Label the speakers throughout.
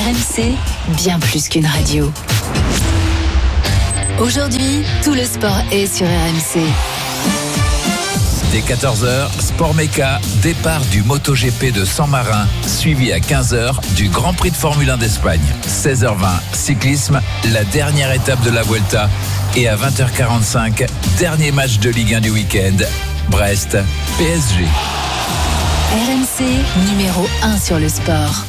Speaker 1: RMC, bien plus qu'une radio. Aujourd'hui, tout le sport est sur RMC.
Speaker 2: Dès 14h, Sport Méca, départ du MotoGP de San Marin, suivi à 15h du Grand Prix de Formule 1 d'Espagne. 16h20, cyclisme, la dernière étape de la Vuelta. Et à 20h45, dernier match de Ligue 1 du week-end, Brest, PSG.
Speaker 1: RMC, numéro 1 sur le sport.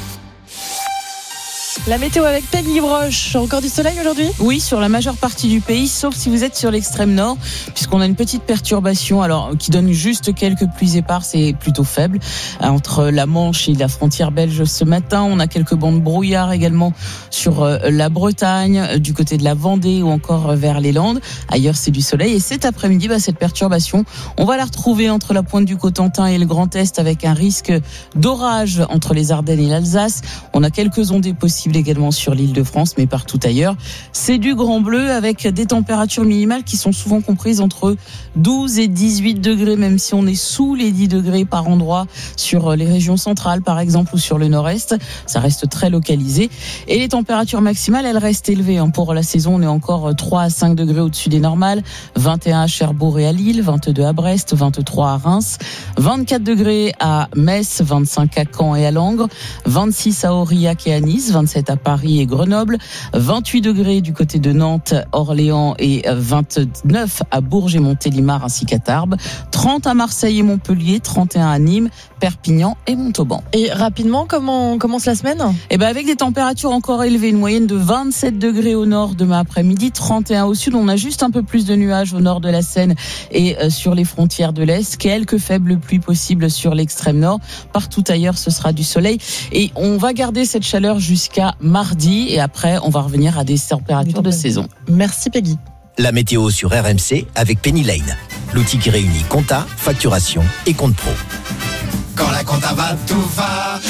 Speaker 3: La météo avec Peggy Broche. Encore du soleil aujourd'hui ?
Speaker 4: Oui, sur la majeure partie du pays, sauf si vous êtes sur l'extrême nord, puisqu'on a une petite perturbation, alors qui donne juste quelques pluies éparses et plutôt faibles entre la Manche et la frontière belge ce matin. On a quelques bancs de brouillard également sur la Bretagne, du côté de la Vendée ou encore vers les Landes. Ailleurs, c'est du soleil. Et cet après-midi, cette perturbation, on va la retrouver entre la pointe du Cotentin et le Grand Est avec un risque d'orage entre les Ardennes et l'Alsace. On a quelques ondées possibles également sur l'Île-de-France, mais partout ailleurs. C'est du grand bleu avec des températures minimales qui sont souvent comprises entre 12 et 18 degrés, même si on est sous les 10 degrés par endroit sur les régions centrales, par exemple, ou sur le nord-est. Ça reste très localisé. Et les températures maximales, elles restent élevées. Pour la saison, on est encore 3 à 5 degrés au-dessus des normales. 21 à Cherbourg et à Lille, 22 à Brest, 23 à Reims, 24 degrés à Metz, 25 à Caen et à Langres, 26 à Aurillac et à Nice, 27 à Paris et Grenoble, 28 degrés du côté de Nantes, Orléans et 29 à Bourges et Montélimar ainsi qu'à Tarbes, 30 à Marseille et Montpellier, 31 à Nîmes, Perpignan et Montauban.
Speaker 3: Et rapidement, comment commence la semaine ?
Speaker 4: Avec des températures encore élevées, une moyenne de 27 degrés au nord demain après-midi, 31 au sud. On a juste un peu plus de nuages au nord de la Seine et sur les frontières de l'Est. Quelques faibles pluies possibles sur l'extrême nord. Partout ailleurs, ce sera du soleil. Et on va garder cette chaleur jusqu'à mardi. Et après, on va revenir à des températures de saison.
Speaker 3: Merci Peggy.
Speaker 5: La météo sur RMC avec Penny Lane. L'outil qui réunit compta, facturation et compte pro.
Speaker 6: Quand la compta va, tout va.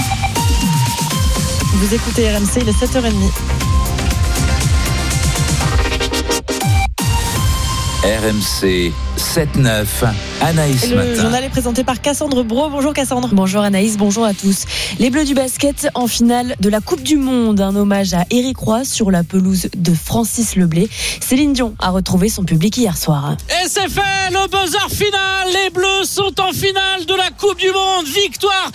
Speaker 3: Vous écoutez RMC, il est 7h30.
Speaker 2: RMC 7-9, Anaïs
Speaker 3: Le
Speaker 2: Matin.
Speaker 3: journal est présenté par Cassandre Bro. Bonjour Cassandre.
Speaker 7: Bonjour Anaïs, bonjour à tous. Les Bleus du basket en finale de la Coupe du Monde. Un hommage à Éric Roy sur la pelouse de Francis Leblay. Céline Dion a retrouvé son public hier soir.
Speaker 8: Et c'est fait, le buzzer final. Les Bleus sont en finale de la Coupe du Monde. Victoire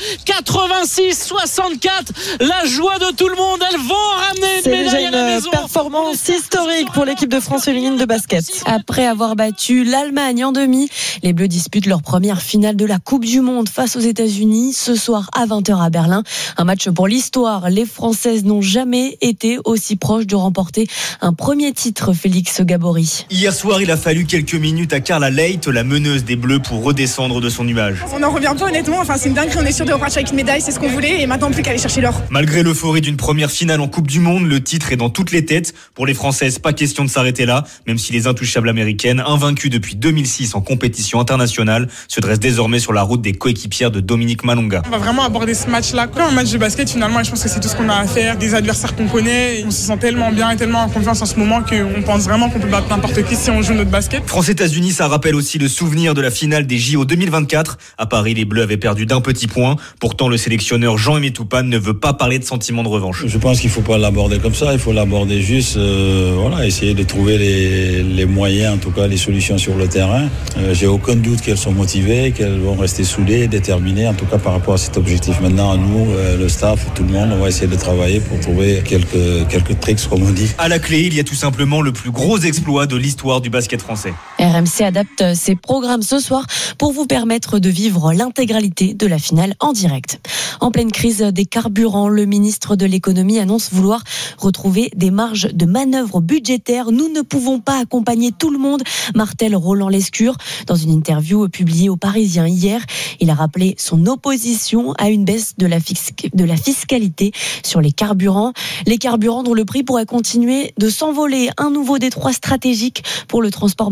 Speaker 8: 86-64. La joie de tout le monde. Elles vont ramener une médaille à la maison.
Speaker 3: C'est déjà une performance historique pour l'équipe de France féminine de basket.
Speaker 7: Après avoir battu l'Allemagne en demi, les Bleus disputent leur première finale de la Coupe du Monde face aux États-Unis ce soir à 20h à Berlin. Un match pour l'histoire. Les Françaises n'ont jamais été aussi proches de remporter un premier titre, Félix Gabory.
Speaker 9: Hier soir, il a fallu quelques minutes à Carla Leight, la meneuse des Bleus, pour redescendre de son nuage.
Speaker 10: On n'en revient pas honnêtement, c'est une dinguerie, on est sûr de repartir avec une médaille, c'est ce qu'on voulait et maintenant plus qu'à aller chercher l'or.
Speaker 9: Malgré l'euphorie d'une première finale en Coupe du Monde, le titre est dans toutes les têtes. Pour les Françaises, pas question de s'arrêter là, même si les intouchables américaines, invaincues depuis 2006 en compétition internationale, se dressent désormais sur la route des coéquipières de Dominique Malonga.
Speaker 10: On va vraiment aborder ce match-là comme un match de basket finalement, et je pense que c'est tout ce qu'on a à faire, des adversaires qu'on connaît, et on se sent tellement bien et tellement en confiance en ce moment qu'on pense vraiment qu'on peut battre n'importe qui si on joue notre basket.
Speaker 9: France-États-Unis, ça rappelle aussi le souvenir de la finale des JO 2024. À Paris, les Bleus avaient perdu d'un petit point. Pourtant, le sélectionneur Jean-Aimé Toupane ne veut pas parler de sentiment de revanche.
Speaker 11: Je pense qu'il ne faut pas l'aborder comme ça, il faut l'aborder juste, essayer de trouver les moyens, en tout cas les solutions sur le terrain. J'ai aucun doute qu'elles sont motivées, qu'elles vont rester soudées, déterminées, en tout cas par rapport à cet objectif. Maintenant, nous, le staff, tout le monde, on va essayer de travailler pour trouver quelques tricks, comme on dit.
Speaker 9: À la clé, il y a tout simplement le plus gros exploit de l'histoire du basket français.
Speaker 7: RMC adapte ses programmes ce soir pour vous permettre de vivre l'intégralité de la finale en direct. En pleine crise des carburants, le ministre de l'économie annonce vouloir retrouver des marges de manœuvre budgétaires. Nous ne pouvons pas accompagner tout le monde, martèle Roland Lescure. Dans une interview publiée au Parisien hier, il a rappelé son opposition à une baisse de la fiscalité sur les carburants. Les carburants dont le prix pourrait continuer de s'envoler. Un nouveau détroit stratégique pour le transport maritime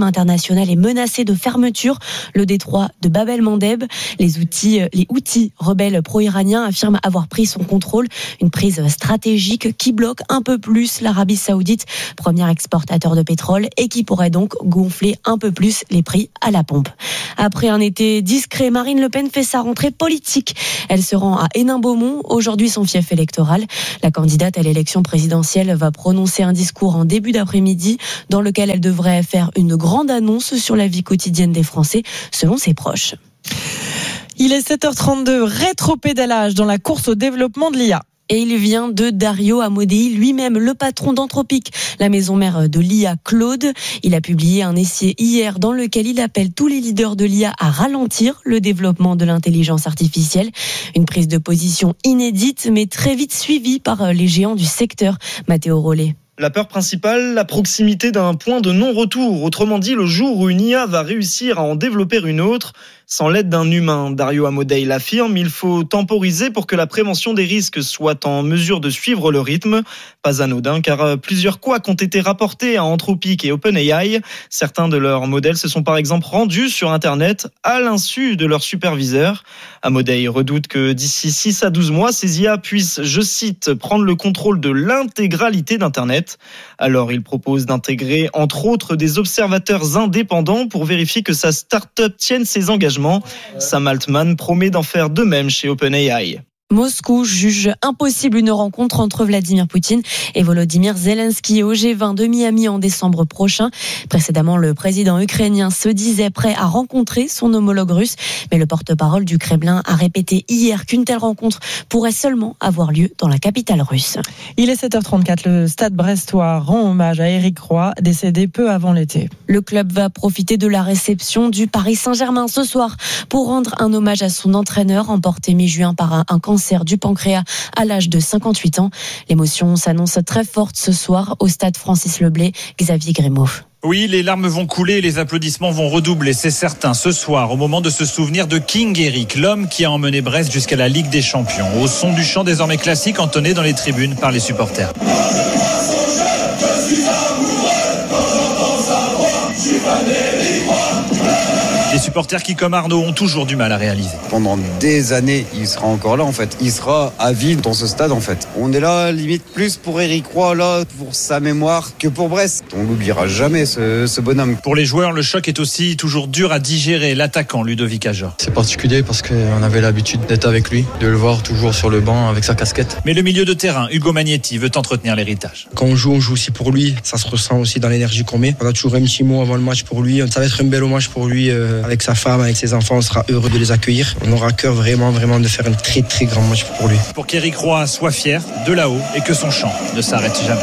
Speaker 7: international est menacé de fermeture. Le détroit de Bab el-Mandeb. Les Houthis rebelles pro-iraniens affirment avoir pris son contrôle. Une prise stratégique qui bloque un peu plus l'Arabie Saoudite, premier exportateur de pétrole, et qui pourrait donc gonfler un peu plus les prix à la pompe. Après un été discret, Marine Le Pen fait sa rentrée politique. Elle se rend à Hénin-Beaumont, aujourd'hui son fief électoral. La candidate à l'élection présidentielle va prononcer un discours en début d'après-midi dans lequel elle devrait faire une grande annonce sur la vie quotidienne des Français, selon ses proches.
Speaker 3: Il est 7h32, rétropédalage dans la course au développement de l'IA.
Speaker 7: Et il vient de Dario Amodei, lui-même le patron d'Anthropic, la maison mère de l'IA Claude. Il a publié un essai hier dans lequel il appelle tous les leaders de l'IA à ralentir le développement de l'intelligence artificielle. Une prise de position inédite, mais très vite suivie par les géants du secteur. Matteo Rollet.
Speaker 12: La peur principale, la proximité d'un point de non-retour. Autrement dit, le jour où une IA va réussir à en développer une autre, sans l'aide d'un humain. Dario Amodei l'affirme, il faut temporiser pour que la prévention des risques soit en mesure de suivre le rythme. Pas anodin, car plusieurs couacs ont été rapportés à Anthropic et OpenAI. Certains de leurs modèles se sont par exemple rendus sur Internet à l'insu de leurs superviseurs. Amodei redoute que d'ici 6 à 12 mois, ces IA puissent, je cite, prendre le contrôle de l'intégralité d'Internet. Alors il propose d'intégrer entre autres des observateurs indépendants pour vérifier que sa start-up tienne ses engagements. Sam Altman promet d'en faire de même chez OpenAI.
Speaker 7: Moscou juge impossible une rencontre entre Vladimir Poutine et Volodymyr Zelensky au G20 de Miami en décembre prochain. Précédemment, le président ukrainien se disait prêt à rencontrer son homologue russe, mais le porte-parole du Kremlin a répété hier qu'une telle rencontre pourrait seulement avoir lieu dans la capitale russe.
Speaker 3: Il est 7h34, le Stade brestois rend hommage à Éric Roy, décédé peu avant l'été.
Speaker 7: Le club va profiter de la réception du Paris Saint-Germain ce soir pour rendre un hommage à son entraîneur, emporté mi-juin par un cancer du pancréas à l'âge de 58 ans. L'émotion s'annonce très forte ce soir au stade Francis Leblay. Xavier Grimaud.
Speaker 13: Oui, les larmes vont couler et les applaudissements vont redoubler, c'est certain, ce soir, au moment de se souvenir de King Eric, l'homme qui a emmené Brest jusqu'à la Ligue des Champions, au son du chant désormais classique entonné dans les tribunes par les supporters. Des supporters qui, comme Arnaud, ont toujours du mal à réaliser.
Speaker 14: Pendant des années, il sera encore là, en fait. Il sera à vie dans ce stade, en fait. On est là, limite, plus pour Éric Roy, là, pour sa mémoire, que pour Brest. On l'oubliera jamais, ce bonhomme.
Speaker 13: Pour les joueurs, le choc est aussi toujours dur à digérer. L'attaquant Ludovic Ajor.
Speaker 15: C'est particulier parce qu'on avait l'habitude d'être avec lui, de le voir toujours sur le banc avec sa casquette.
Speaker 13: Mais le milieu de terrain, Hugo Magnetti, veut entretenir l'héritage.
Speaker 16: Quand on joue aussi pour lui. Ça se ressent aussi dans l'énergie qu'on met. On a toujours un petit mot avant le match pour lui. Ça va être un bel hommage pour lui. Avec sa femme, avec ses enfants, on sera heureux de les accueillir. On aura à cœur vraiment de faire un très très grand match pour lui.
Speaker 13: Pour qu'Éric Roy soit fier de là-haut et que son chant ne s'arrête jamais.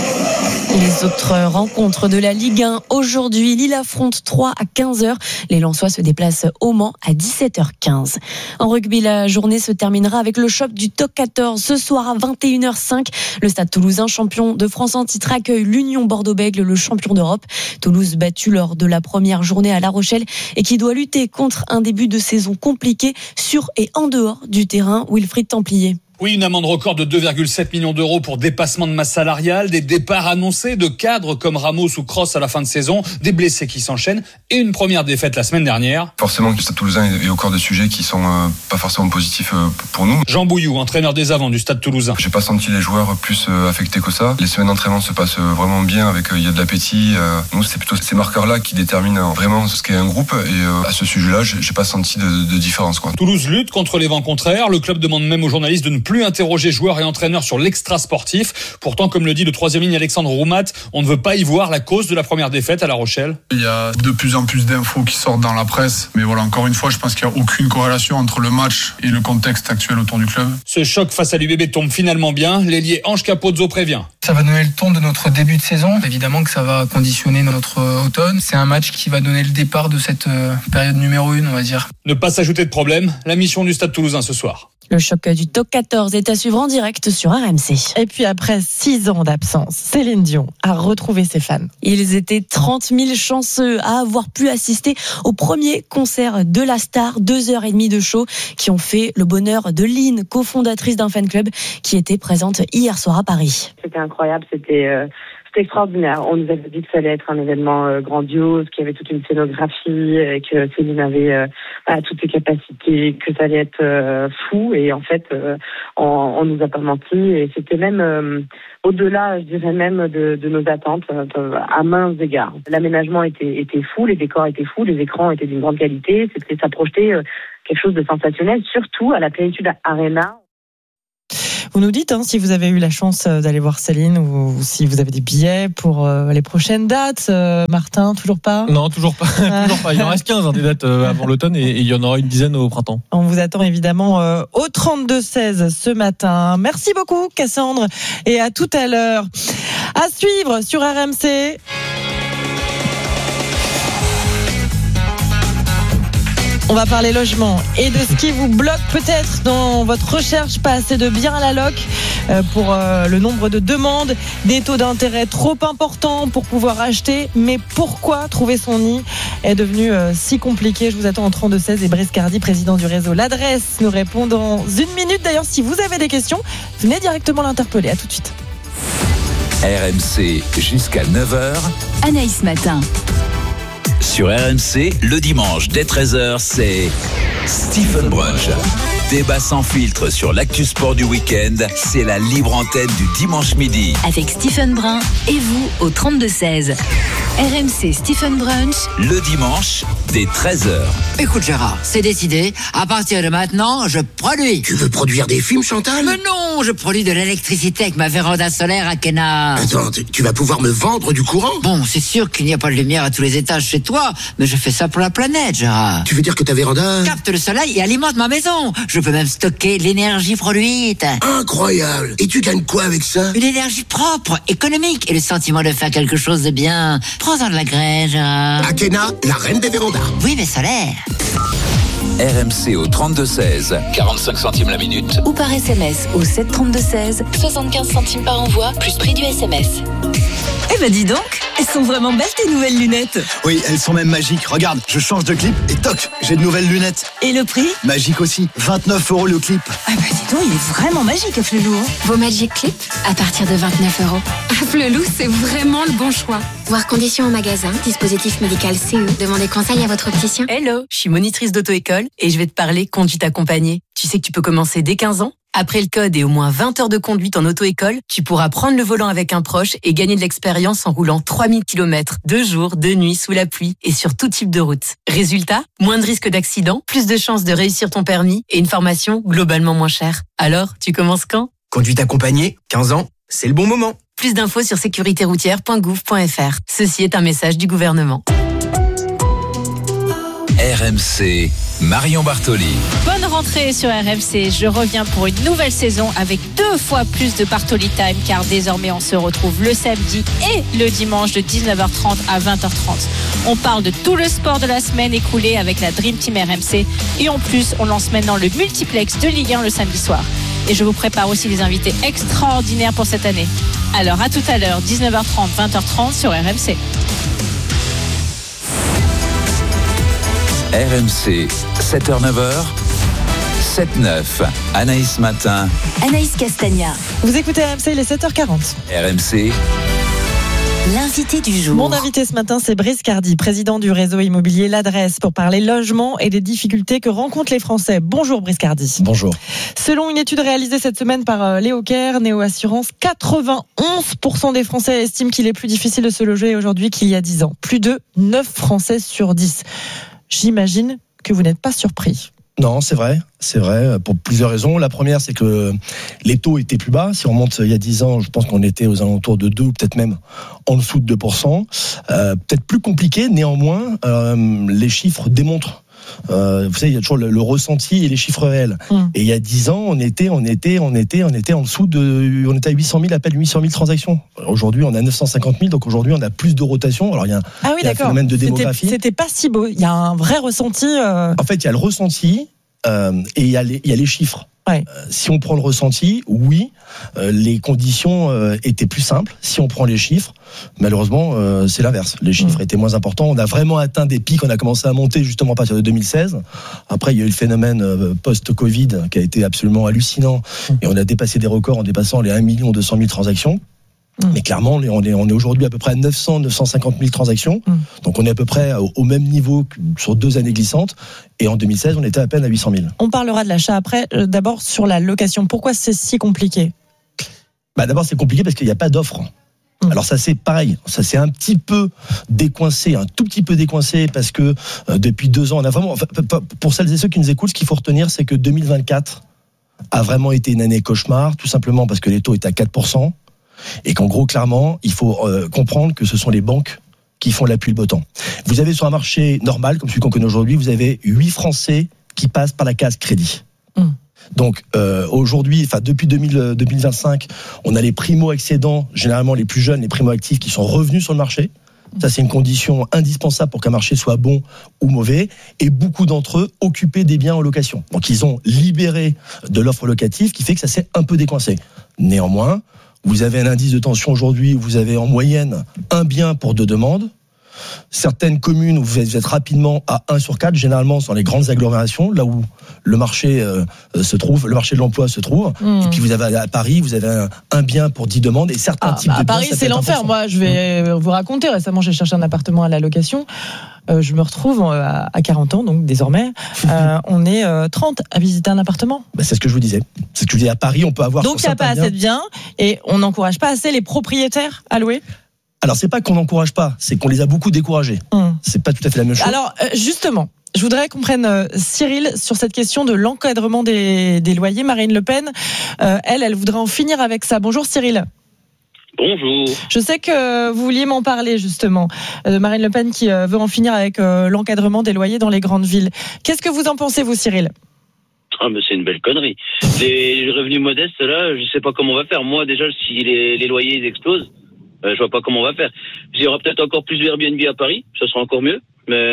Speaker 7: Les autres rencontres de la Ligue 1 aujourd'hui, Lille affronte 3 à 15h. Les Lensois se déplacent au Mans à 17h15. En rugby, la journée se terminera avec le choc du top 14. Ce soir à 21h05, le Stade Toulousain, champion de France en titre, accueille l'Union Bordeaux-Bègles, le champion d'Europe. Toulouse battu lors de la première journée à La Rochelle et qui doit lutter contre un début de saison compliqué sur et en dehors du terrain. Wilfried Templier.
Speaker 17: Oui, une amende record de 2,7 millions d'euros pour dépassement de masse salariale, des départs annoncés de cadres comme Ramos ou Cross à la fin de saison, des blessés qui s'enchaînent et une première défaite la semaine dernière.
Speaker 18: Forcément, le Stade Toulousain est au cœur de sujets qui sont pas forcément positifs pour nous.
Speaker 17: Jean Bouillou, entraîneur des avants du Stade Toulousain.
Speaker 18: J'ai pas senti les joueurs plus affectés que ça. Les semaines d'entraînement se passent vraiment bien avec il y a de l'appétit. Nous, c'est plutôt ces marqueurs-là qui déterminent vraiment ce qu'est un groupe et à ce sujet-là, j'ai pas senti de différence, quoi.
Speaker 17: Toulouse lutte contre les vents contraires. Le club demande même aux journalistes de ne plus interroger joueurs et entraîneurs sur l'extra-sportif. Pourtant, comme le dit le troisième ligne Alexandre Roumat, on ne veut pas y voir la cause de la première défaite à La Rochelle.
Speaker 19: Il y a de plus en plus d'infos qui sortent dans la presse. Mais voilà, encore une fois, je pense qu'il n'y a aucune corrélation entre le match et le contexte actuel autour du club.
Speaker 17: Ce choc face à l'UBB tombe finalement bien. L'ailier Ange Capozzo prévient.
Speaker 20: Ça va donner le ton de notre début de saison. Évidemment que ça va conditionner notre automne. C'est un match qui va donner le départ de cette période numéro 1, on va dire.
Speaker 17: Ne pas s'ajouter de problème. La mission du Stade Toulousain ce soir.
Speaker 7: Le choc du top 14 est à suivre en direct sur RMC.
Speaker 3: Et puis après 6 ans d'absence, Céline Dion a retrouvé ses fans.
Speaker 7: Ils étaient 30 000 chanceux à avoir pu assister au premier concert de la star, 2h30 de show qui ont fait le bonheur de Lynn, cofondatrice d'un fan club qui était présente hier soir à Paris.
Speaker 21: C'était incroyable, c'était C'était extraordinaire. On nous avait dit que ça allait être un événement grandiose, qu'il y avait toute une scénographie, que Céline avait toutes ses capacités, que ça allait être fou. Et en fait, on nous a pas menti. Et c'était même au-delà, je dirais même, de nos attentes à maints égards. L'aménagement était fou, les décors étaient fous, les écrans étaient d'une grande qualité. Ça projetait quelque chose de sensationnel, surtout à la Plénitude Arena.
Speaker 3: Vous nous dites si vous avez eu la chance d'aller voir Céline ou si vous avez des billets pour les prochaines dates. Martin, toujours pas ?
Speaker 22: Non, toujours pas. Toujours pas. Il en reste 15 des dates avant l'automne et il y en aura une dizaine au printemps.
Speaker 3: On vous attend évidemment au 32-16 ce matin. Merci beaucoup Cassandre et à tout à l'heure. À suivre sur RMC. On va parler logement et de ce qui vous bloque peut-être dans votre recherche, pas assez de biens à la loc pour le nombre de demandes, des taux d'intérêt trop importants pour pouvoir acheter. Mais pourquoi trouver son nid est devenu si compliqué ? Je vous attends en 32-16 et Brice Cardi, président du réseau L'Adresse, nous répond dans une minute. D'ailleurs, si vous avez des questions, venez directement l'interpeller. À tout de suite.
Speaker 2: RMC jusqu'à 9h.
Speaker 1: Anaïs Matin.
Speaker 2: Sur RMC, le dimanche dès 13h, c'est Stephen Brunch. Débat sans filtre sur l'actu sport du week-end, c'est la libre antenne du dimanche midi.
Speaker 1: Avec Stephen Brun et vous au 32-16. RMC Stephen Brunch.
Speaker 2: Le dimanche dès 13h.
Speaker 23: Écoute Gérard, c'est décidé. À partir de maintenant, je produis.
Speaker 24: Tu veux produire des films, Chantal ?
Speaker 23: Mais non, je produis de l'électricité avec ma véranda solaire à Kena.
Speaker 24: Attends, tu vas pouvoir me vendre du courant ?
Speaker 23: Bon, c'est sûr qu'il n'y a pas de lumière à tous les étages chez toi, mais je fais ça pour la planète, Gérard.
Speaker 24: Tu veux dire que ta véranda
Speaker 23: capte le soleil et alimente ma maison. Je peux même stocker l'énergie produite.
Speaker 24: Incroyable. Et tu gagnes quoi avec ça ?
Speaker 23: Une énergie propre, économique et le sentiment de faire quelque chose de bien. Prends-en de la graine, Gérard.
Speaker 24: Akena, la reine des vérandas.
Speaker 23: Oui, mais solaire.
Speaker 2: RMC au 32-16, 45 centimes la minute.
Speaker 1: Ou par SMS au 732-16, 75 centimes par envoi, plus prix du SMS. Eh ben dis donc, elles sont vraiment belles tes nouvelles lunettes.
Speaker 25: Oui, elles sont même magiques. Regarde, je change de clip et toc, j'ai de nouvelles lunettes.
Speaker 1: Et le prix ?
Speaker 25: Magique aussi, 29 € le clip.
Speaker 1: Ah bah dis donc, il est vraiment magique Afflelou.
Speaker 26: Vos Magic Clips à partir de 29 €. Afflelou, c'est vraiment le bon choix. Voir conditions en magasin, dispositif médical CE. Demandez conseil à votre opticien.
Speaker 27: Hello, je suis monitrice d'auto-école et je vais te parler conduite accompagnée. Tu sais que tu peux commencer dès 15 ans ? Après le code et au moins 20 heures de conduite en auto-école, tu pourras prendre le volant avec un proche et gagner de l'expérience en roulant 3000 km, 2 jours, 2 nuits, sous la pluie et sur tout type de route. Résultat, moins de risques d'accident, plus de chances de réussir ton permis et une formation globalement moins chère. Alors, tu commences quand ?
Speaker 25: Conduite accompagnée, 15 ans, c'est le bon moment.
Speaker 27: Plus d'infos sur sécuritéroutière.gouv.fr. Ceci est un message du gouvernement.
Speaker 2: RMC, Marion Bartoli.
Speaker 28: Bonne rentrée sur RMC. Je reviens pour une nouvelle saison avec 2 fois plus de Bartoli Time car désormais on se retrouve le samedi et le dimanche de 19h30 à 20h30. On parle de tout le sport de la semaine écoulée avec la Dream Team RMC et en plus on lance maintenant le multiplex de Ligue 1 le samedi soir. Et je vous prépare aussi des invités extraordinaires pour cette année. Alors à tout à l'heure, 19h30, 20h30 sur RMC.
Speaker 2: RMC, 7h-9h, 7-9, Anaïs Matin.
Speaker 1: Anaïs Castagna.
Speaker 3: Vous écoutez RMC, il est 7h40.
Speaker 2: RMC.
Speaker 1: L'invité du jour.
Speaker 3: Mon invité ce matin, c'est Brice Cardi, président du réseau immobilier L'Adresse, pour parler logement et des difficultés que rencontrent les Français. Bonjour Brice Cardi.
Speaker 22: Bonjour.
Speaker 3: Selon une étude réalisée cette semaine par Léo Kerr, Néo Assurance, 91% des Français estiment qu'il est plus difficile de se loger aujourd'hui qu'il y a 10 ans. Plus de 9 Français sur 10. J'imagine que vous n'êtes pas surpris.
Speaker 22: Non, c'est vrai, pour plusieurs raisons. La première, c'est que les taux étaient plus bas. Si on remonte il y a 10 ans, je pense qu'on était aux alentours de 2, peut-être même en dessous de 2%. Peut-être plus compliqué, néanmoins, les chiffres démontrent. Vous savez, il y a toujours le ressenti et les chiffres réels. Et il y a 10 ans, on était en dessous de, on était à 800 000 appels, 800 000 transactions. Aujourd'hui, on a 950 000, donc aujourd'hui, on a plus de rotation. Alors, il y a un phénomène de démographie.
Speaker 3: C'était pas si beau. Il y a un vrai ressenti.
Speaker 22: En fait, il y a le ressenti et il y a les chiffres.
Speaker 3: Ouais.
Speaker 22: Si on prend le ressenti, oui, les conditions étaient plus simples. Si on prend les chiffres, malheureusement, c'est l'inverse. Les chiffres étaient moins importants. On a vraiment atteint des pics. On a commencé à monter justement à partir de 2016. Après, il y a eu le phénomène post-Covid qui a été absolument hallucinant. Et on a dépassé des records en dépassant les 1 200 000 transactions. Mais clairement, on est aujourd'hui à peu près à 950 000 transactions. Donc on est à peu près au même niveau que sur 2 années glissantes. Et en 2016, on était à peine à 800 000.
Speaker 3: On parlera de l'achat après. D'abord sur la location. Pourquoi c'est si compliqué ?
Speaker 22: D'abord, c'est compliqué parce qu'il n'y a pas d'offre. Alors ça c'est pareil, ça c'est un petit peu décoincé, un tout petit peu décoincé parce que depuis 2 ans, on a vraiment, pour celles et ceux qui nous écoutent, ce qu'il faut retenir, c'est que 2024 a vraiment été une année cauchemar, tout simplement parce que les taux étaient à 4%, et qu'en gros, clairement, il faut comprendre que ce sont les banques qui font la pluie le beau temps. Vous avez sur un marché normal, comme celui qu'on connaît aujourd'hui, vous avez 8 Français qui passent par la case crédit. Donc aujourd'hui, depuis 2025, on a les primo-accédants, généralement les plus jeunes, les primo-actifs qui sont revenus sur le marché. Ça, c'est une condition indispensable pour qu'un marché soit bon ou mauvais. Et beaucoup d'entre eux occupaient des biens en location. Donc ils ont libéré de l'offre locative, qui fait que ça s'est un peu décoincé. Néanmoins, vous avez un indice de tension aujourd'hui où vous avez en moyenne un bien pour 2 demandes. Certaines communes où vous êtes rapidement à 1 sur 4, généralement dans les grandes agglomérations, là où le marché se trouve, le marché de l'emploi se trouve. Et puis vous avez à Paris, vous avez un bien pour 10 demandes et certains types de biens.
Speaker 3: À Paris, c'est l'enfer. Moi, je vais vous raconter. Récemment, j'ai cherché un appartement à la location. Je me retrouve à 40 ans, donc désormais, on est 30 à visiter un appartement.
Speaker 22: C'est ce que je vous disais. C'est ce que je disais. À Paris, on peut avoir.
Speaker 3: Donc il n'y a pas assez de biens et on n'encourage pas assez les propriétaires à louer.
Speaker 22: Alors, c'est pas qu'on n'encourage pas, c'est qu'on les a beaucoup découragés. C'est pas tout à fait la même chose.
Speaker 3: Alors, justement, je voudrais qu'on prenne Cyril sur cette question de l'encadrement des loyers. Marine Le Pen, elle voudrait en finir avec ça. Bonjour Cyril.
Speaker 4: Bonjour.
Speaker 3: Je sais que vous vouliez m'en parler justement, de Marine Le Pen qui veut en finir avec l'encadrement des loyers dans les grandes villes. Qu'est-ce que vous en pensez, vous, Cyril ?
Speaker 4: Mais c'est une belle connerie. Les revenus modestes, là, je sais pas comment on va faire. Moi, déjà, si les loyers ils explosent, je vois pas comment on va faire. Il y aura peut-être encore plus de Airbnb à Paris, ça sera encore mieux.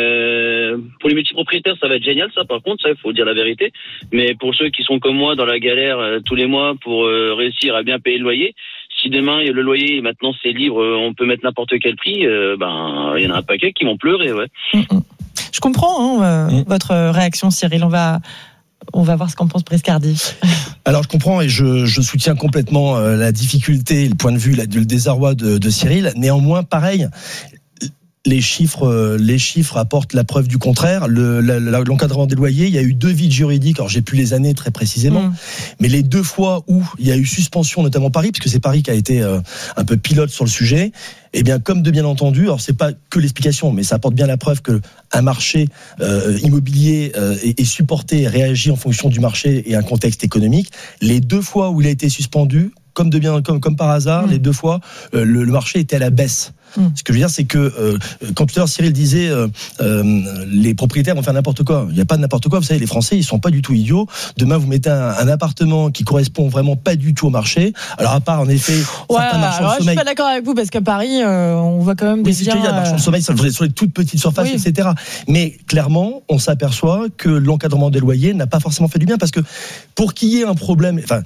Speaker 4: Mais pour les multipropriétaires, ça va être génial, ça, par contre, ça, il faut dire la vérité. Mais pour ceux qui sont comme moi, dans la galère tous les mois pour réussir à bien payer le loyer, si demain le loyer, maintenant c'est libre, on peut mettre n'importe quel prix, il y en a un paquet qui vont pleurer, ouais.
Speaker 3: Je comprends votre réaction, Cyril. On va voir ce qu'en pense Briscardi.
Speaker 22: Alors je comprends et je soutiens complètement la difficulté, le point de vue, le désarroi de Cyril. Néanmoins, pareil, les chiffres apportent la preuve du contraire. L'encadrement des loyers, il y a eu 2 vides juridiques. Alors j'ai plus les années très précisément, mais les 2 fois où il y a eu suspension, notamment Paris, puisque c'est Paris qui a été un peu pilote sur le sujet. Eh bien, comme de bien entendu, alors c'est pas que l'explication, mais ça apporte bien la preuve que un marché immobilier est supporté et réagit en fonction du marché et un contexte économique. Les 2 fois où il a été suspendu, comme par hasard, les 2 fois, le marché était à la baisse. Ce que je veux dire, c'est que quand tout à l'heure Cyril disait les propriétaires vont faire n'importe quoi. Il n'y a pas de n'importe quoi. Vous savez, les Français, ils sont pas du tout idiots. Demain, vous mettez un appartement qui correspond vraiment pas du tout au marché. Alors à part en effet, certains marchands de sommeil.
Speaker 3: Je suis pas d'accord avec vous parce qu'à Paris, on voit quand même des biens.
Speaker 22: Marchands de sommeil sur les toutes petites surfaces, etc. Mais clairement, on s'aperçoit que l'encadrement des loyers n'a pas forcément fait du bien parce que pour qu'il y ait un problème, enfin,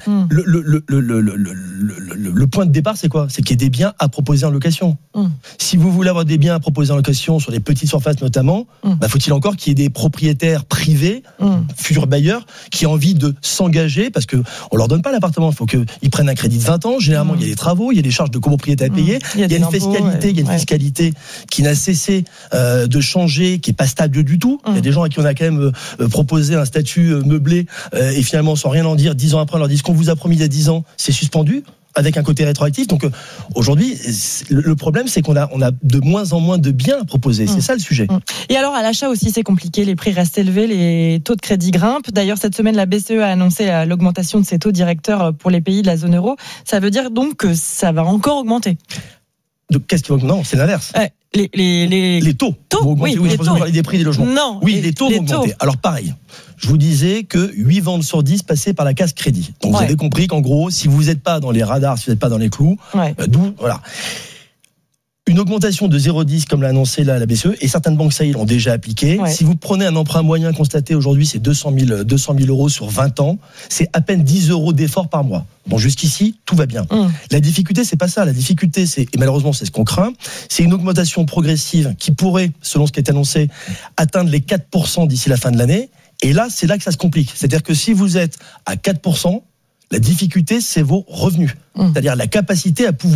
Speaker 22: le point de départ, c'est quoi ? C'est qu'il y ait des biens à proposer en location. Si vous voulez avoir des biens à proposer en location sur les petites surfaces notamment, faut-il encore qu'il y ait des propriétaires privés, futurs bailleurs, qui aient envie de s'engager parce que on leur donne pas l'appartement, il faut qu'ils prennent un crédit de 20 ans. Généralement, il y a des travaux, il y a des charges de copropriété à payer, il y a une fiscalité, il y a une fiscalité qui n'a cessé de changer, qui est pas stable du tout. Il y a des gens à qui on a quand même proposé un statut meublé et finalement sans rien en dire, 10 ans après, on leur dit ce qu'on vous a promis il y a 10 ans, c'est suspendu, avec un côté rétroactif. Donc aujourd'hui, le problème, c'est qu'on a de moins en moins de biens à proposer. C'est ça le sujet.
Speaker 3: Et alors, à l'achat aussi, c'est compliqué. Les prix restent élevés, les taux de crédit grimpent. D'ailleurs, cette semaine, la BCE a annoncé l'augmentation de ses taux directeurs pour les pays de la zone euro. Ça veut dire donc que ça va encore augmenter.
Speaker 22: Donc, qu'est-ce qui va augmenter ? Non, c'est l'inverse. Les taux vont augmenter.
Speaker 3: Oui, les taux.
Speaker 22: Vous parlez des prix des logements.
Speaker 3: Non.
Speaker 22: Oui, les taux vont augmenter. Alors pareil, je vous disais que 8 ventes sur 10 passaient par la case crédit. Donc vous avez compris qu'en gros, si vous n'êtes pas dans les radars, si vous n'êtes pas dans les clous, voilà. Une augmentation de 0,10 comme l'a annoncé la BCE, et certaines banques ça y l'ont déjà appliqué. Si vous prenez un emprunt moyen constaté aujourd'hui, c'est 200 000 euros sur 20 ans, c'est à peine 10 euros d'effort par mois. Bon, jusqu'ici, tout va bien. La difficulté, c'est pas ça. La difficulté, et malheureusement, c'est ce qu'on craint, c'est une augmentation progressive qui pourrait, selon ce qui est annoncé, atteindre les 4% d'ici la fin de l'année. Et là, c'est là que ça se complique. C'est-à-dire que si vous êtes à 4%, la difficulté, c'est vos revenus. C'est-à-dire la capacité à pouvoir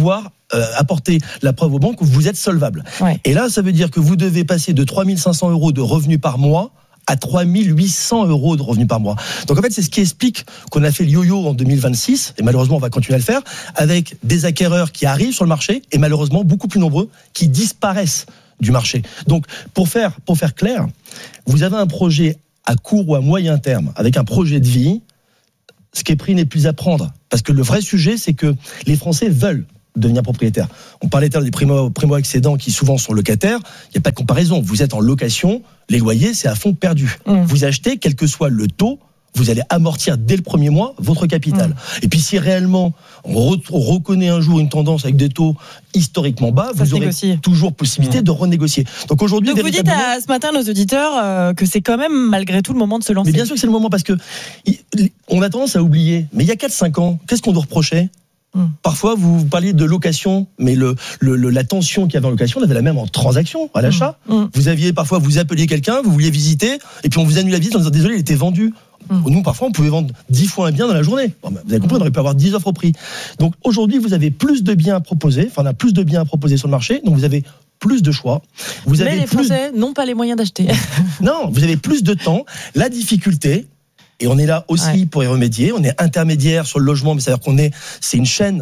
Speaker 22: apporter la preuve aux banques que vous êtes solvable.
Speaker 3: Ouais.
Speaker 22: Et là, ça veut dire que vous devez passer de 3 500 € de revenus par mois à 3 800 € de revenus par mois. Donc en fait, c'est ce qui explique qu'on a fait le yo-yo en 2026, et malheureusement on va continuer à le faire, avec des acquéreurs qui arrivent sur le marché, et malheureusement beaucoup plus nombreux qui disparaissent du marché. Donc pour faire clair, vous avez un projet à court ou à moyen terme, avec un projet de vie, ce qui est pris n'est plus à prendre. Parce que le vrai sujet, c'est que les Français veulent devenir propriétaires. On parlait tout à l'heure des primo-accédants qui souvent sont locataires. Il n'y a pas de comparaison. Vous êtes en location, les loyers, c'est à fond perdu. Vous achetez, quel que soit le taux, vous allez amortir dès le premier mois votre capital. Et puis si réellement on reconnaît un jour une tendance avec des taux historiquement bas, vous aurez toujours possibilité de renégocier. Donc aujourd'hui,
Speaker 3: vous dites ce matin à nos auditeurs que c'est quand même malgré tout le moment de se lancer.
Speaker 22: Mais bien sûr que c'est le moment, parce que on a tendance à oublier. Mais il y a 4-5 ans, qu'est-ce qu'on nous reprochait ? Parfois, vous parliez de location, mais la tension qu'il y avait en location, on avait la même en transaction, à l'achat. Vous aviez parfois, vous appeliez quelqu'un, vous vouliez visiter, et puis on vous annule la visite en disant désolé, il était vendu. Nous, parfois, on pouvait vendre 10 fois un bien dans la journée. Bon, vous avez compris, on aurait pu avoir 10 offres au prix. Donc aujourd'hui, vous avez plus de biens à proposer, enfin, on a plus de biens à proposer sur le marché, donc vous avez plus de choix. Vous avez
Speaker 3: les Français n'ont pas les moyens d'acheter.
Speaker 22: Non, vous avez plus de temps. La difficulté, et on est là aussi pour y remédier. On est intermédiaire sur le logement, mais c'est une chaîne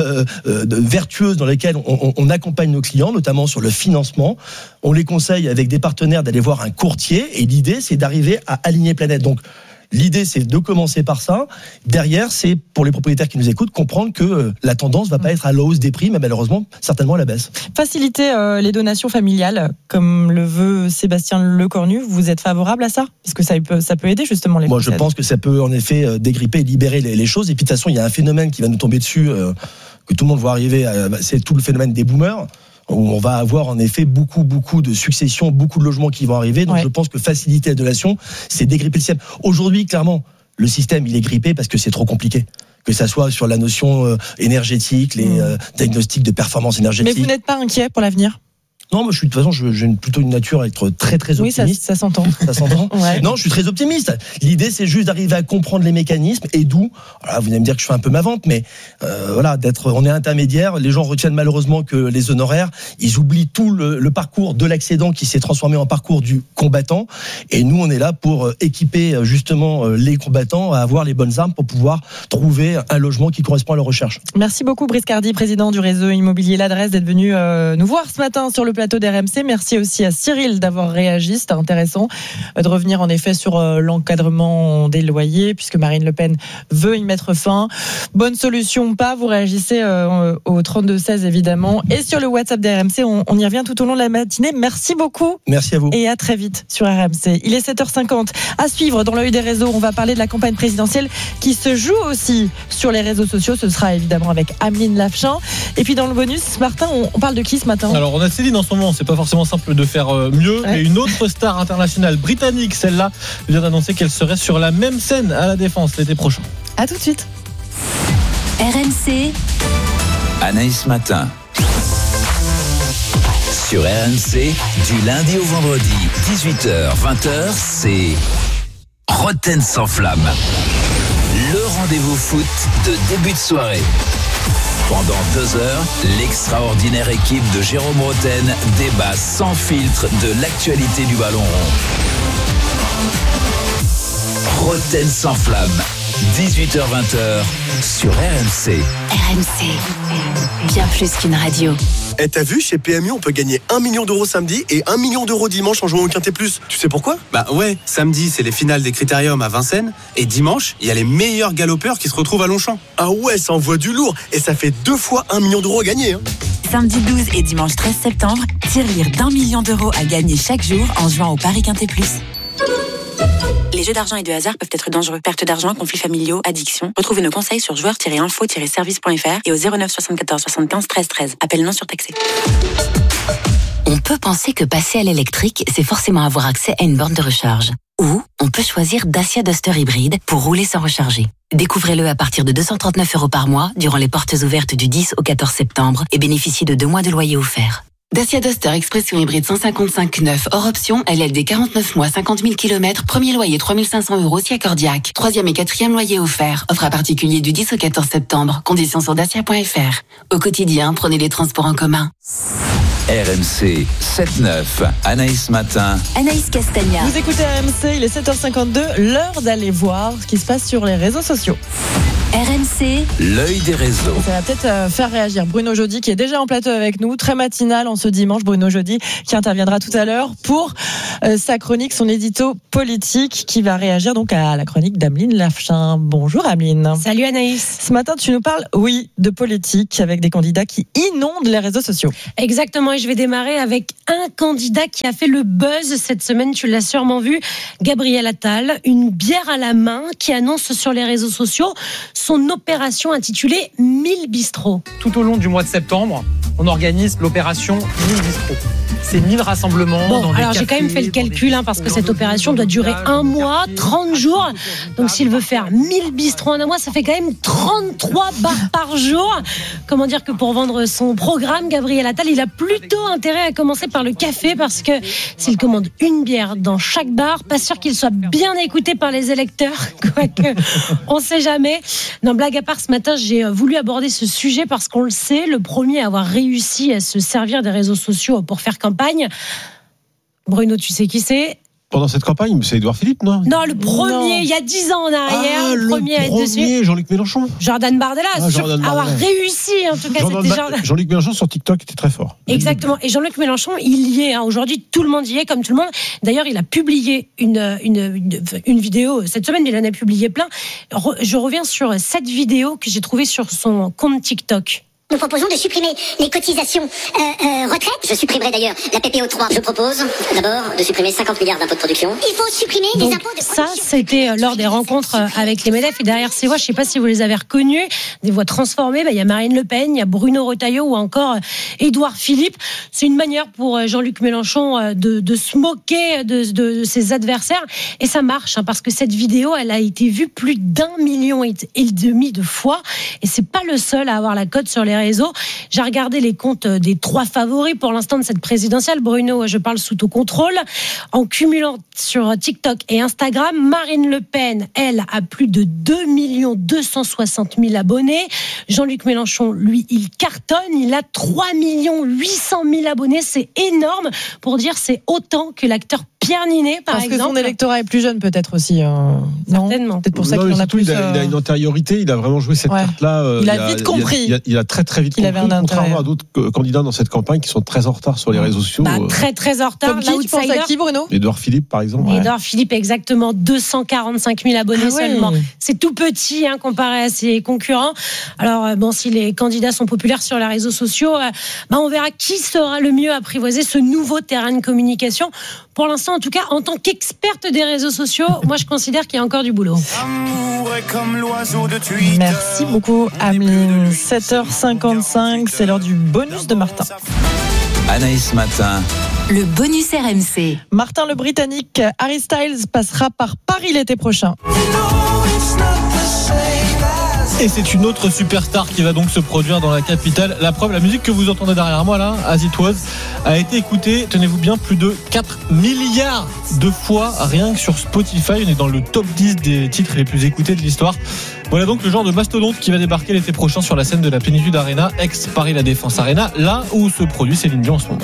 Speaker 22: vertueuse dans laquelle on accompagne nos clients, notamment sur le financement. On les conseille avec des partenaires d'aller voir un courtier, et l'idée, c'est d'arriver à aligner planète. Donc, l'idée, c'est de commencer par ça. Derrière, c'est pour les propriétaires qui nous écoutent, comprendre que la tendance va pas être à la hausse des prix, mais malheureusement, certainement à la baisse.
Speaker 3: Faciliter les donations familiales, comme le veut Sébastien Lecornu, vous êtes favorable à ça ? Parce que ça peut aider justement les Français.
Speaker 22: Moi, je pense que ça peut en effet dégripper et libérer les choses. Et puis de toute façon, il y a un phénomène qui va nous tomber dessus, que tout le monde voit arriver, c'est tout le phénomène des boomers, où on va avoir en effet beaucoup de successions, beaucoup de logements qui vont arriver. Donc je pense que faciliter la donation, c'est dégripper le système. Aujourd'hui, clairement, le système, il est grippé parce que c'est trop compliqué. Que ça soit sur la notion énergétique, les diagnostics de performance énergétique.
Speaker 3: Mais vous n'êtes pas inquiet pour l'avenir ?
Speaker 22: Non, moi, de toute façon, j'ai plutôt une nature à être très optimiste.
Speaker 3: Oui, ça s'entend.
Speaker 22: Ça s'entend. Ouais. Non, je suis très optimiste. L'idée, c'est juste d'arriver à comprendre les mécanismes, et d'où, voilà, vous allez me dire que je fais un peu ma vente, mais voilà, on est intermédiaire. Les gens retiennent malheureusement que les honoraires, ils oublient tout le parcours de l'accédant qui s'est transformé en parcours du combattant. Et nous, on est là pour équiper justement les combattants à avoir les bonnes armes pour pouvoir trouver un logement qui correspond à leurs recherches.
Speaker 3: Merci beaucoup, Brice Cardi, président du réseau immobilier L'Adresse, d'être venu nous voir ce matin sur le plateau d'RMC. Merci aussi à Cyril d'avoir réagi. C'était intéressant de revenir en effet sur l'encadrement des loyers, puisque Marine Le Pen veut y mettre fin. Bonne solution ou pas, vous réagissez au 32-16 évidemment, et sur le WhatsApp d'RMC. On y revient tout au long de la matinée. Merci beaucoup.
Speaker 22: Merci à vous.
Speaker 3: Et à très vite sur RMC. Il est 7h50. À suivre dans l'œil des réseaux, on va parler de la campagne présidentielle qui se joue aussi sur les réseaux sociaux. Ce sera évidemment avec Ameline Lafchin. Et puis dans le bonus, Martin, on parle de qui ce matin ?
Speaker 5: Alors on a Céline en ce moment, c'est pas forcément simple de faire mieux, mais une autre star internationale britannique, celle-là, vient d'annoncer qu'elle serait sur la même scène à la Défense l'été prochain.
Speaker 3: À tout de suite.
Speaker 1: RMC.
Speaker 2: Anaïs Matin. Sur RMC, du lundi au vendredi, 18h, 20h, c'est Roten sans flamme. Le rendez-vous foot de début de soirée. Pendant 2 heures, l'extraordinaire équipe de Jérôme Roten débat sans filtre de l'actualité du ballon rond. Roten sans flamme, 18h-20h sur RMC.
Speaker 1: RMC, bien plus qu'une radio.
Speaker 25: Et t'as vu, chez PMU, on peut gagner 1 million d'euros samedi et 1 million d'euros dimanche en jouant au Quintet Plus. Tu sais pourquoi ?
Speaker 6: Bah ouais, samedi, c'est les finales des Critériums à Vincennes. Et dimanche, il y a les meilleurs galopeurs qui se retrouvent à Longchamp.
Speaker 25: Ah ouais, ça envoie du lourd. Et ça fait 2 fois 1 million d'euros à gagner. Hein.
Speaker 1: Samedi 12 et dimanche 13 septembre, tirelire d'1 million d'euros à gagner chaque jour en jouant au Paris Quintet Plus. Les jeux d'argent et de hasard peuvent être dangereux. Perte d'argent, conflits familiaux, addiction. Retrouvez nos conseils sur joueurs-info-service.fr et au 09 74 75 13 13. Appel non surtaxé. On peut penser que passer à l'électrique, c'est forcément avoir accès à une borne de recharge. Ou on peut choisir Dacia Duster hybride pour rouler sans recharger. Découvrez-le à partir de 239 € par mois durant les portes ouvertes du 10 au 14 septembre et bénéficiez de 2 mois de loyer offert.
Speaker 8: Dacia Duster Expression hybride 155 neuf hors option, LLD 49 mois, 50 000 km, premier loyer 3 500 € si accordiaque. 3e et 4e loyer offert. Offre à particulier du 10 au 14 septembre. Conditions sur dacia.fr. Au quotidien, prenez les transports en commun.
Speaker 2: RMC 7-9, Anaïs Matin.
Speaker 7: Anaïs Castagna.
Speaker 3: Vous écoutez RMC, il est 7h52, l'heure d'aller voir ce qui se passe sur les réseaux sociaux.
Speaker 7: RMC,
Speaker 2: l'œil des réseaux.
Speaker 3: Ça va peut-être faire réagir Bruno Jeudi qui est déjà en plateau avec nous, très matinal en ce dimanche. Bruno Jeudi qui interviendra tout à l'heure pour sa chronique, son édito politique qui va réagir donc à la chronique d'Ameline Lafchin. Bonjour Ameline.
Speaker 9: Salut Anaïs.
Speaker 3: Ce matin tu nous parles, oui, de politique avec des candidats qui inondent les réseaux sociaux.
Speaker 9: Exactement, et je vais démarrer avec un candidat qui a fait le buzz cette semaine, tu l'as sûrement vu, Gabriel Attal, une bière à la main qui annonce sur les réseaux sociaux son opération intitulée 1000 bistrots.
Speaker 10: Tout au long du mois de septembre, on organise l'opération 1000 bistrots. C'est 1000 rassemblements.
Speaker 9: Bon, alors j'ai quand même fait le calcul parce que cette opération doit durer un mois, 30 jours. Donc s'il veut faire 1000 bistrots en un mois, ça fait quand même 33 bars par jour. Comment dire que pour vendre son programme, Gabriel Attal, il a plutôt intérêt à commencer par le café parce que s'il commande une bière dans chaque bar, pas sûr qu'il soit bien écouté par les électeurs. Quoique, on sait jamais. Non, blague à part, ce matin, j'ai voulu aborder ce sujet parce qu'on le sait, le premier à avoir réussi à se servir des réseaux sociaux pour faire campagne. Bruno, tu sais qui c'est ?
Speaker 11: Pendant cette campagne, c'est Édouard Philippe, non ?
Speaker 9: Non, le premier, il y a 10 ans en arrière.
Speaker 11: Le premier à être dessus. Jean-Luc Mélenchon.
Speaker 9: Jordan Bardella, avoir réussi, en tout cas, c'était Jordan.
Speaker 11: Jean-Luc Mélenchon sur TikTok était très fort.
Speaker 9: Exactement. Et Jean-Luc Mélenchon, il y est. Aujourd'hui, tout le monde y est, comme tout le monde. D'ailleurs, il a publié une vidéo cette semaine, il en a publié plein. Je reviens sur cette vidéo que j'ai trouvée sur son compte TikTok.
Speaker 12: Nous proposons de supprimer les cotisations retraite. Je supprimerai d'ailleurs la PPO 3. Je propose d'abord de supprimer 50 milliards d'impôts de production. Il faut supprimer les impôts de production.
Speaker 9: Ça, c'était lors des rencontres avec les MEDEF. Et derrière ces voix, je ne sais pas si vous les avez reconnues, des voix transformées. Il y a Marine Le Pen, il y a Bruno Retailleau ou encore Édouard Philippe. C'est une manière pour Jean-Luc Mélenchon de se moquer de ses adversaires. Et ça marche, parce que cette vidéo, elle a été vue plus d'1,5 million de fois. Et c'est pas le seul à avoir la cote sur les réseaux. J'ai regardé les comptes des 3 favoris pour l'instant de cette présidentielle. Bruno, je parle sous ton contrôle. En cumulant sur TikTok et Instagram, Marine Le Pen, elle, a plus de 2 260 000 abonnés. Jean-Luc Mélenchon, lui, il cartonne. Il a 3 800 000 abonnés. C'est énorme. Pour dire, c'est autant que l'acteur Pierre Ninet, par exemple.
Speaker 3: Parce que son électorat est plus jeune, peut-être aussi.
Speaker 9: Certainement.
Speaker 3: Non, peut-être pour ça qu'il en a plus.
Speaker 11: Il a une antériorité. Il a vraiment joué cette carte-là.
Speaker 3: Il a vite compris.
Speaker 11: Il a très vite compris. Contrairement à d'autres candidats dans cette campagne qui sont très en retard sur les réseaux sociaux.
Speaker 9: Très en retard.
Speaker 3: Comme qui, tu penses à qui, Bruno ?
Speaker 11: Édouard Philippe, par exemple.
Speaker 9: Édouard Philippe, exactement. 245 000 abonnés seulement. C'est tout petit comparé à ses concurrents. Alors, si les candidats sont populaires sur les réseaux sociaux, on verra qui sera le mieux apprivoiser ce nouveau terrain de communication. Pour l'instant, en tout cas, en tant qu'experte des réseaux sociaux, moi, je considère qu'il y a encore du boulot.
Speaker 3: Merci beaucoup, Ameline. 7h55, c'est l'heure du bonus de Martin.
Speaker 2: Anaïs Matin.
Speaker 7: Le bonus RMC.
Speaker 3: Martin, le Britannique Harry Styles passera par Paris l'été prochain.
Speaker 5: Et c'est une autre superstar qui va donc se produire dans la capitale. La preuve, la musique que vous entendez derrière moi là, As It Was, a été écoutée, tenez-vous bien, plus de 4 milliards de fois rien que sur Spotify. On est dans le top 10 des titres les plus écoutés de l'histoire. Voilà donc le genre de mastodonte qui va débarquer l'été prochain sur la scène de la Plénitude Arena, ex-Paris La Défense Arena, là où se produit Céline Dion en ce moment.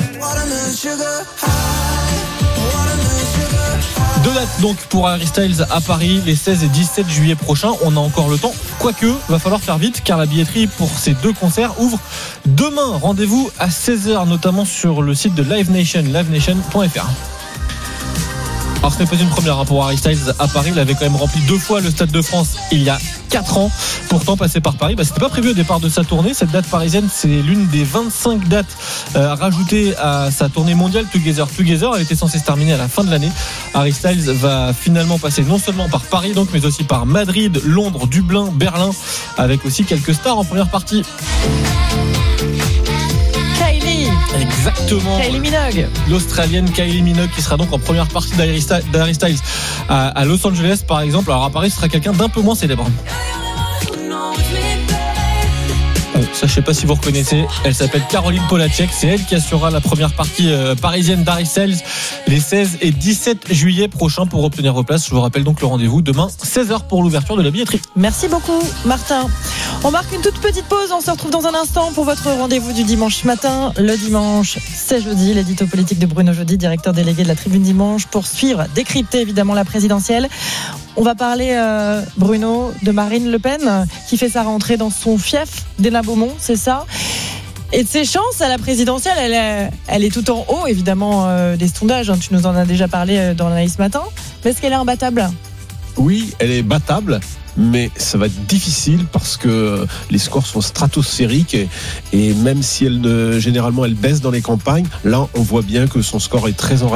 Speaker 5: 2 dates donc pour Harry Styles à Paris les 16 et 17 juillet prochains. On a encore le temps, quoique va falloir faire vite car la billetterie pour ces 2 concerts ouvre demain. Rendez-vous à 16h notamment sur le site de Live Nation, livenation.fr. Alors ce n'est pas une première pour Harry Styles à Paris. Il avait quand même rempli 2 fois le Stade de France il y a 4 ans. Pourtant passé par Paris, c'était pas prévu au départ de sa tournée. Cette date parisienne, c'est l'une des 25 dates rajoutées à sa tournée mondiale Together. Elle était censée se terminer à la fin de l'année. Harry Styles va finalement passer non seulement par Paris donc, mais aussi par Madrid, Londres, Dublin, Berlin, avec aussi quelques stars en première partie. Exactement.
Speaker 3: Kylie Minogue.
Speaker 5: L'Australienne Kylie Minogue qui sera donc en première partie d'Harry Styles à Los Angeles par exemple. Alors à Paris ce sera quelqu'un d'un peu moins célèbre. Ça, je sais pas si vous reconnaissez. Elle s'appelle Caroline Polacek. C'est elle qui assurera la première partie parisienne d'Harry Styles les 16 et 17 juillet prochains pour obtenir vos places. Je vous rappelle donc le rendez-vous demain 16h pour l'ouverture de la billetterie.
Speaker 3: Merci beaucoup Martin. On marque une toute petite pause. On se retrouve dans un instant pour votre rendez-vous du dimanche matin. Le dimanche, c'est jeudi. L'édito politique de Bruno Jeudi, directeur délégué de la Tribune Dimanche, pour suivre, décrypter évidemment la présidentielle. On va parler, Bruno, de Marine Le Pen qui fait sa rentrée dans son fief d'Hénin-Beaumont, c'est ça ? Et de ses chances à la présidentielle, elle est tout en haut évidemment des sondages. Tu nous en as déjà parlé dans l'analyse matin. Mais est-ce qu'elle est imbattable ?
Speaker 11: Oui, elle est battable. Mais ça va être difficile parce que les scores sont stratosphériques et même si généralement elle baisse dans les campagnes, là on voit bien que son score est très en